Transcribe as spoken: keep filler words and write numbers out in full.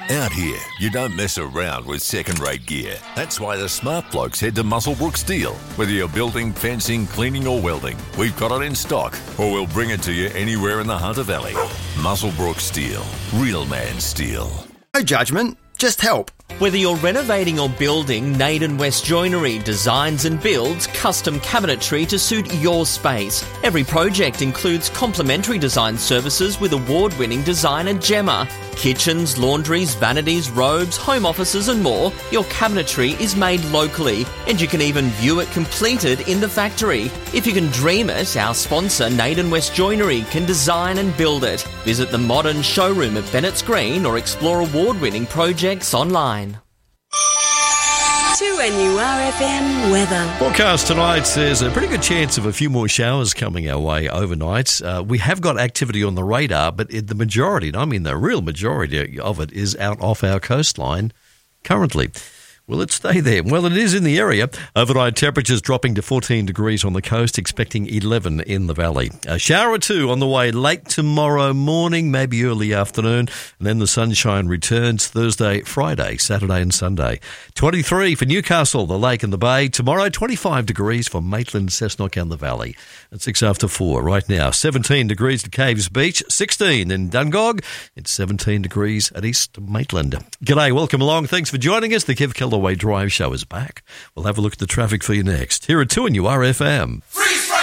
Out here, you don't mess around with second-rate gear. That's why the smart blokes head to Muswellbrook Steel. Whether you're building, fencing, cleaning or welding, we've got it in stock, or we'll bring it to you anywhere in the Hunter Valley. Muswellbrook Steel. Real man steel. No judgment, just help. Whether you're renovating or building, Naden West Joinery designs and builds custom cabinetry to suit your space. Every project includes complimentary design services with award-winning design and Gemma. Kitchens, laundries, vanities, robes, home offices and more. Your cabinetry is made locally and you can even view it completed in the factory. If you can dream it, our sponsor Naden West Joinery can design and build it. Visit the modern showroom at Bennett's Green or explore award-winning projects online. two N U R F M weather. Forecast tonight says a pretty good chance of a few more showers coming our way overnight. Uh, we have got activity on the radar, but it, the majority, and I mean the real majority of it, is out off our coastline currently. Will it stay there? Well, it is in the area. Overnight temperatures dropping to fourteen degrees on the coast, expecting eleven in the valley. A shower or two on the way late tomorrow morning, maybe early afternoon, and then the sunshine returns Thursday, Friday, Saturday and Sunday. twenty-three for Newcastle, the Lake and the Bay. Tomorrow, twenty-five degrees for Maitland, Cessnock and the Valley. At six after four right now. seventeen degrees at Caves Beach, sixteen in Dungog. It's seventeen degrees at East Maitland. G'day, welcome along. Thanks for joining us. The Kev Kellaway Drive Show is back. We'll have a look at the traffic for you next. Here at two N U R F M. Freeze